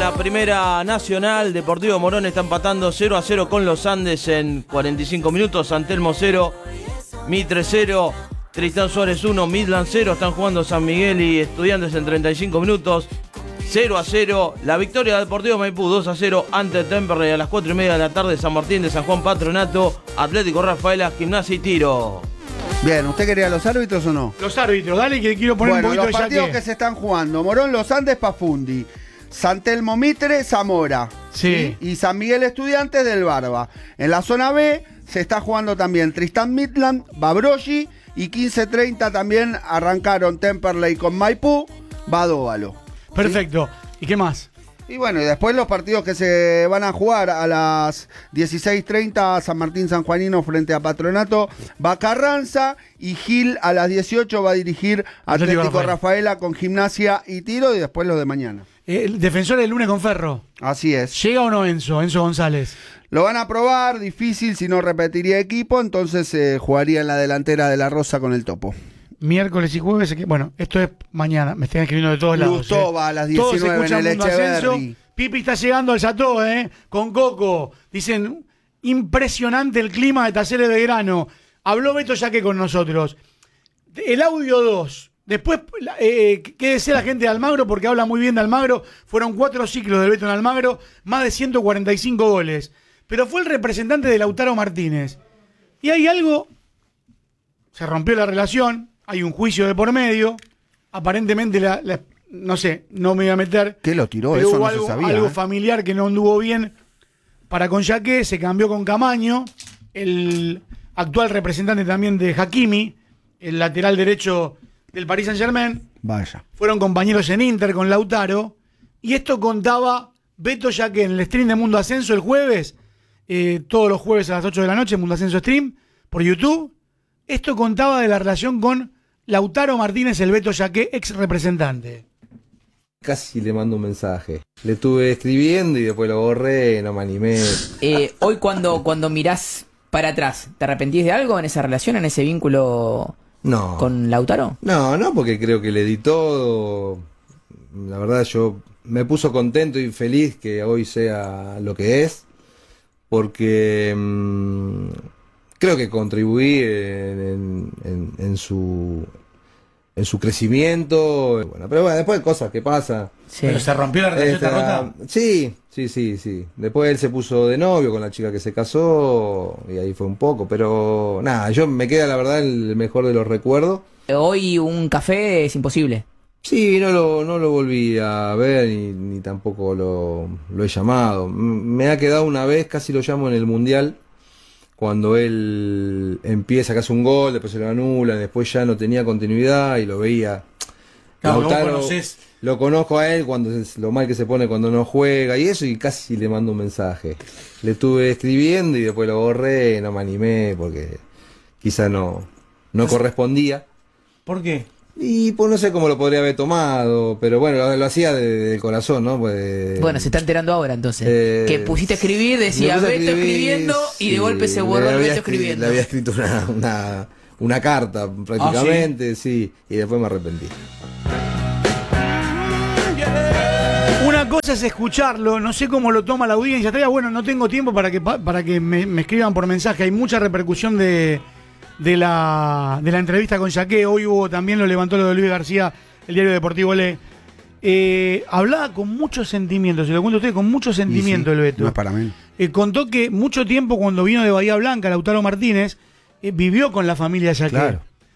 la Primera Nacional. Deportivo Morón está empatando 0-0 con los Andes en 45 minutos. San Telmo 0, Mitre 0, Tristán Suárez 1, Midland 0. Están jugando San Miguel y Estudiantes en 35 minutos. 0-0. La victoria de Deportivo Maipú 2-0 ante Temperley a las 4:30 de la tarde. San Martín de San Juan Patronato, Atlético Rafaela, Gimnasia y Tiro. Bien, ¿usted quería los árbitros o no? Los árbitros, dale que quiero poner un poquito de los partidos yaque. que se están jugando: Morón Los Andes, Pafundi, San Telmo Mitre, Zamora. Sí. Y San Miguel Estudiantes del Barba. En la zona B se está jugando también Tristán Midland, Babroggi, y 15:30 también arrancaron Temperley con Maipú, Badóvalo. Perfecto. ¿Y qué más? Y bueno, y después los partidos que se van a jugar a las 16:30, San Martín San Juanino frente a Patronato, va Carranza, y Gil a las 18 va a dirigir Atlético Rafaela con Gimnasia y Tiro, y después los de mañana. El defensor del lunes con Ferro. Así es. ¿Llega o no Enzo González? Lo van a probar, difícil, si no repetiría equipo, entonces jugaría en la delantera de la Rosa con el Topo. Miércoles y jueves, bueno, esto es mañana, me están escribiendo de todos lados. Lustó va a las 19 en el Echeverri. Pipi está llegando al Chateau, con Coco. Dicen, impresionante el clima de Talleres de Belgrano. Habló Beto Yaque con nosotros. El audio 2. Después, quédese la gente de Almagro, porque habla muy bien de Almagro. Fueron 4 ciclos del Beto en Almagro, más de 145 goles. Pero fue el representante de Lautaro Martínez. Y hay algo, se rompió la relación, hay un juicio de por medio. Aparentemente, no sé, no me voy a meter. ¿Qué lo tiró? Pero Eso hubo no se sabía. algo familiar que no anduvo bien para con Yaque, se cambió con Camaño, el actual representante también de Hakimi, el lateral derecho del Paris Saint-Germain. Vaya. Fueron compañeros en Inter con Lautaro. Y esto contaba Beto Yaque en el stream de Mundo Ascenso el jueves, todos los jueves a las 8 de la noche, Mundo Ascenso Stream, por YouTube. Esto contaba de la relación con Lautaro Martínez, el Beto Yaque, ex representante. Casi le mando un mensaje. Le estuve escribiendo y después lo borré, no me animé. Hoy cuando mirás para atrás, ¿te arrepentís de algo en esa relación, en ese vínculo con Lautaro? No, porque creo que le di todo. La verdad yo me puso contento y feliz que hoy sea lo que es, porque creo que contribuí en su crecimiento. Bueno, pero bueno, después cosas que pasan. Sí. Pero se rompió la relación, ¿está rota? Sí. Después él se puso de novio con la chica que se casó y ahí fue un poco, pero nada, yo me queda la verdad el mejor de los recuerdos. Hoy un café es imposible. Sí, no lo volví a ver ni tampoco lo he llamado. Me ha quedado una vez, casi lo llamo en el Mundial, cuando él empieza, que hace un gol, después se lo anulan, después ya no tenía continuidad y lo veía. Claro, Lautaro, lo conozco a él cuando es lo mal que se pone cuando no juega y eso, y casi le mando un mensaje. Le estuve escribiendo y después lo borré, no me animé porque quizá no correspondía. ¿Por qué? Y pues no sé cómo lo podría haber tomado, pero bueno, lo hacía del corazón, ¿no? Pues, bueno, se está enterando ahora entonces. Que pusiste a escribir, decía Beto escribiendo, y de golpe se borró el Beto escribiendo. Le había escrito una carta prácticamente, ¿sí? Y después me arrepentí. Una cosa es escucharlo, no sé cómo lo toma la audiencia. Estaría bueno, no tengo tiempo para que me escriban por mensaje. Hay mucha repercusión de la entrevista con Yaque. Hoy hubo también, lo levantó lo de Luis García, el diario deportivo Le. Hablaba con mucho sentimiento, se lo cuento a usted, con mucho sentimiento, sí, el Beto. No es para mí. Contó que mucho tiempo cuando vino de Bahía Blanca, Lautaro Martínez, vivió con la familia Yaque. Claro.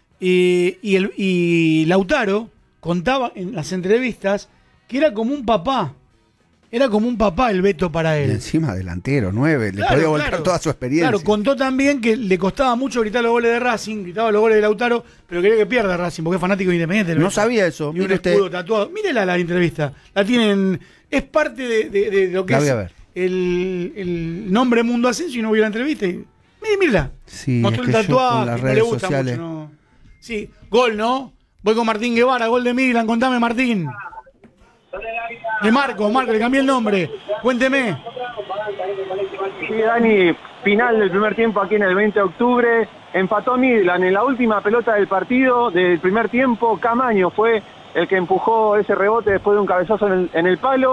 Y Lautaro contaba en las entrevistas que era como un papá. Era como un papá el Beto para él. Y encima delantero, 9, le podía volcar toda su experiencia. Claro, contó también que le costaba mucho gritar los goles de Racing, gritaba los goles de Lautaro, pero quería que pierda Racing porque es fanático de Independiente. No sabía eso. Y un escudo tatuado. Mírela la entrevista. La tienen. Es parte de lo que la voy es a ver. El nombre Mundo Ascenso y no vio la entrevista. Mírala. Sí, mostró es el que tatuaje, yo con las no le redes gusta sociales. mucho. No. Sí, gol, ¿no? Voy con Martín Guevara, gol de Midland. Contame, Martín. De Marco, le cambié el nombre. Cuénteme. Sí, Dani, final del primer tiempo aquí en el 20 de octubre. Empató Midland en la última pelota del partido del primer tiempo. Camaño fue el que empujó ese rebote después de un cabezazo en el palo.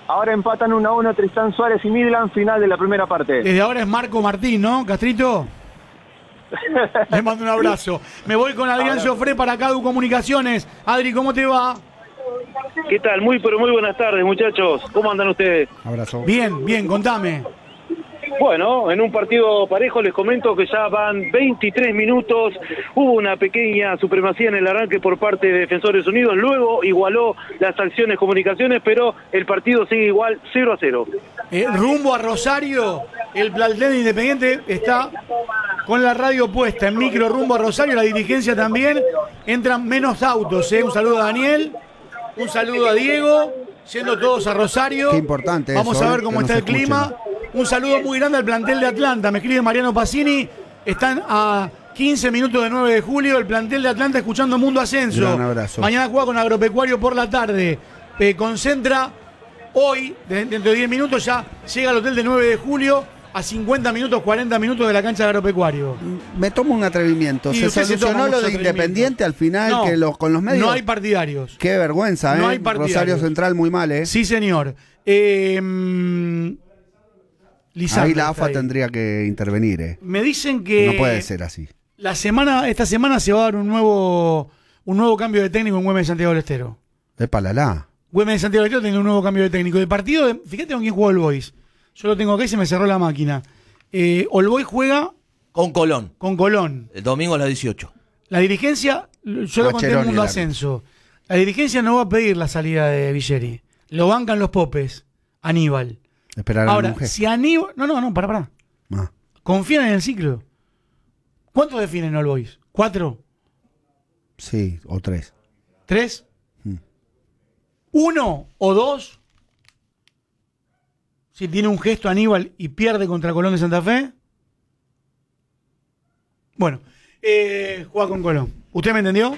Ahora empatan 1-1 Tristán Suárez y Midland, final de la primera parte. Desde ahora es Marco Martín, ¿no, Castrito? Les mando un abrazo. Me voy con Adrián Joffre para Cadu Comunicaciones. Adri, ¿cómo te va? ¿Qué tal? Muy buenas tardes, muchachos. ¿Cómo andan ustedes? Abrazo. Bien, contame. Bueno, en un partido parejo les comento que ya van 23 minutos, hubo una pequeña supremacía en el arranque por parte de Defensores Unidos, luego igualó las acciones Comunicaciones, pero el partido sigue igual 0-0. Rumbo a Rosario, el plantel de Independiente está con la radio puesta en micro rumbo a Rosario, la dirigencia también, entran menos autos, Un saludo a Daniel, un saludo a Diego, yendo todos a Rosario. Qué importante. Vamos eso, a ver cómo está el clima. Un saludo muy grande al plantel de Atlanta. Me escribe Mariano Pacini. Están a 15 minutos de 9 de julio. El plantel de Atlanta escuchando Mundo Ascenso. Gran abrazo. Mañana juega con Agropecuario por la tarde. Concentra hoy, dentro de 10 minutos, ya llega al hotel de 9 de julio. A 50 minutos, 40 minutos de la cancha de Agropecuario. Me tomo un atrevimiento. Y Se usted se solucionó toma lo de mucho Independiente al final, No, que con los medios. No hay partidarios. Qué vergüenza, No hay partidarios. Rosario Central muy mal, Sí, señor. Lisandro ahí la AFA ahí. tendría que intervenir, Me dicen que No puede ser así. esta semana se va a dar un nuevo cambio de técnico en Güemes de Santiago del Estero. Es palalá. Güemes de Santiago del Estero tiene un nuevo cambio de técnico. El partido, fíjate con quién jugó el Boys. Yo lo tengo acá y se me cerró la máquina. All Boys juega Con Colón. con Colón. El domingo a las 18. La dirigencia, yo lo conté en Mascheroni, Mundo el Ascenso. La dirigencia no va a pedir la salida de Villeri. Lo bancan los popes. Aníbal. Esperar Ahora, a la si Aníbal... No, pará. Ah. Confían en el ciclo. ¿Cuántos definen All Boys? ¿4? Sí, o 3. ¿3? ¿1 o 2? Si tiene un gesto Aníbal y pierde contra Colón de Santa Fe. Bueno, juega con Colón. ¿Usted me entendió?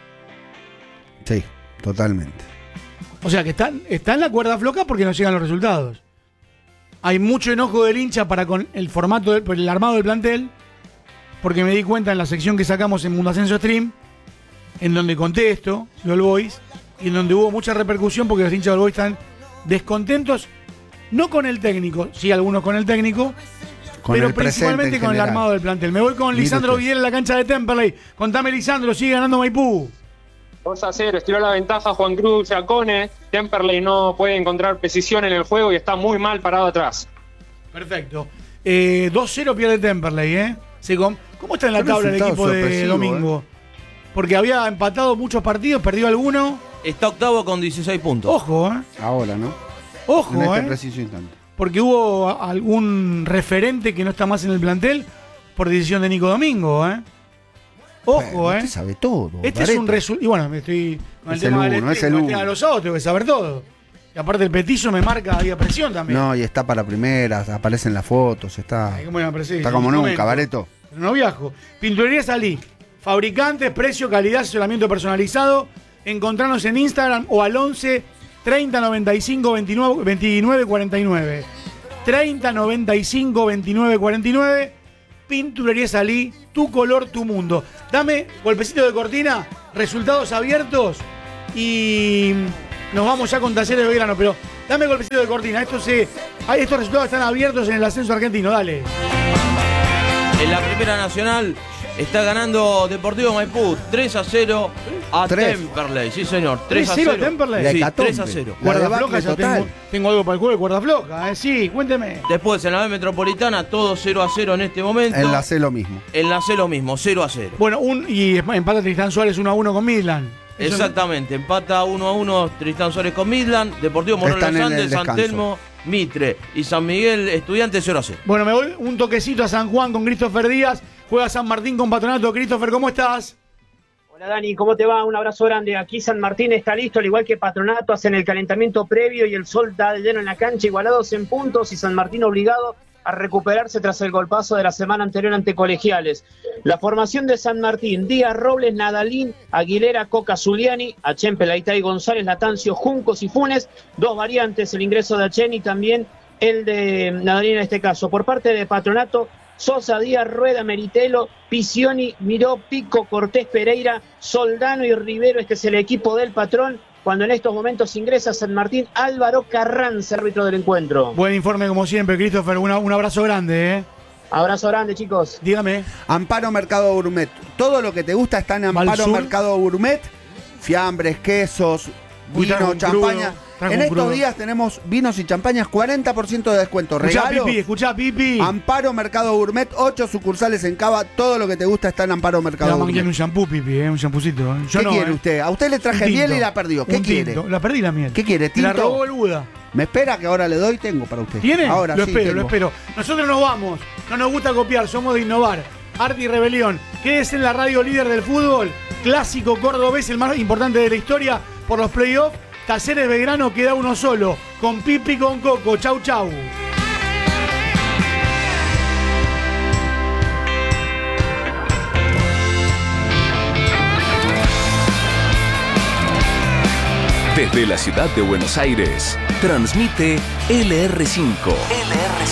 Sí, totalmente. O sea que está en la cuerda floja porque no llegan los resultados. Hay mucho enojo del hincha para con el formato, por el armado del plantel, porque me di cuenta en la sección que sacamos en Mundo Ascenso Stream, en donde conté esto, de All Boys, y en donde hubo mucha repercusión porque los hinchas de All Boys están descontentos, no con el técnico, sí algunos con el técnico, pero el principalmente con el armado del plantel. Me voy con Lisandro Vidal en la cancha de Temperley. Contame, Lisandro, sigue ganando Maipú. 2-0, estiró la ventaja Juan Cruz Chacone. Temperley no puede encontrar precisión en el juego y está muy mal parado atrás. Perfecto. 2-0 pierde Temperley, ¿Cómo está en la tabla el equipo de domingo? Porque había empatado muchos partidos, perdió alguno. Está octavo con 16 puntos. Ojo, Ahora, ¿no? Ojo, en este preciso instante. Porque hubo algún referente que no está más en el plantel por decisión de Nico Domingo, Ojo, Usted sabe todo. Este es un resultado. Y bueno, me estoy con el tema del estreno, de los otros, tengo que saber todo. Y aparte el petizo me marca, había presión también. No, y está para primeras, aparecen las fotos, está. Ay, ¿cómo iba a aparecer? Está como nunca, Bareto. Pero no viajo. Pinturería Salí. Fabricantes, precio, calidad, asesoramiento personalizado. Encontrarnos en Instagram o al 11 30 95 29 49. 30 95 29 49. Pinturería Salí, tu color, tu mundo. Dame golpecito de cortina, resultados abiertos y nos vamos ya con Talleres de Belgrano, pero dame golpecito de cortina. Estos resultados están abiertos en el ascenso argentino, dale. En la Primera Nacional está ganando Deportivo Maipú 3-0 a Temperley. Sí, señor. 3-0 a Temperley. Sí, 3-0. Cuerda floja, ya tengo algo para el juego de cuerda floja. Sí, cuénteme. Después en la B Metropolitana, todo 0-0 en este momento. Enlacé lo mismo. Enlacé lo mismo, 0-0. Bueno, y empata Tristán Suárez 1-1 con Midland. Exactamente, empata 1-1 Tristán Suárez con Midland, Deportivo Morón Los Andes, San Telmo, Mitre y San Miguel Estudiantes 0-0. Bueno, me voy un toquecito a San Juan con Christopher Díaz, juega San Martín con Patronato. Christopher, ¿cómo estás? Hola Dani, ¿cómo te va? Un abrazo grande. Aquí San Martín está listo, al igual que Patronato, hacen el calentamiento previo y el sol está de lleno en la cancha, igualados en puntos y San Martín obligado a recuperarse tras el golpazo de la semana anterior ante Colegiales. La formación de San Martín: Díaz, Robles, Nadalín, Aguilera, Coca, Zuliani, Achempe, Laitay, González, Latancio, Juncos y Funes. Dos variantes, el ingreso de Achen y también el de Nadalín en este caso. Por parte de Patronato: Sosa, Díaz, Rueda, Meritelo, Picioni, Miró, Pico, Cortés, Pereira, Soldano y Rivero. Este es el equipo del patrón. cuando en estos momentos ingresa a San Martín Álvaro Carranza, árbitro del encuentro. Buen informe como siempre, Christopher. Un abrazo grande, ¿eh? Abrazo grande, chicos. Dígame. Amparo Mercado Gourmet. Todo lo que te gusta está en Amparo Mercado Gourmet. Fiambres, quesos, vino, champaña. En estos días tenemos vinos y champañas 40% de descuento. Regalo. Escuchá, Pipi. Amparo Mercado Gourmet, 8 sucursales en Cava. Todo lo que te gusta está en Amparo Mercado Gourmet. Quiero un shampoo, Pipi, un champucito. ¿Qué quiere usted? A usted le traje miel y la perdió. ¿Qué quiere? La perdí la miel. ¿Qué quiere? ¿Tinto? La robó el Buda. Me espera que ahora le doy, tengo para usted. ¿Tiene? Ahora lo sí, espero, tengo. lo espero. Nosotros nos vamos. No nos gusta copiar, somos de innovar. Arte y Rebelión. Quédese en la radio líder del fútbol. Clásico cordobés, el más importante de la historia por los playoffs. Talleres Belgrano queda uno solo. Con Pipi y con Coco. Chau, chau. Desde la ciudad de Buenos Aires, transmite LR5.